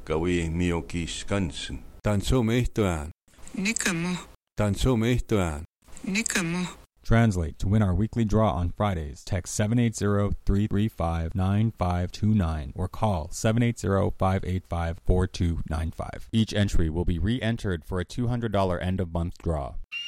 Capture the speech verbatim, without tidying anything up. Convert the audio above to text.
Gawi Miyoki Skansen. Tansomestoan. Nikamo. Tansomestoan. Nikamo. Translate. To win our weekly draw on Fridays, text seven eight zero, three three five, nine five two nine or call seven eight zero, five eight five, four two nine five. Each entry will be re-entered for a two hundred dollars end-of-month draw.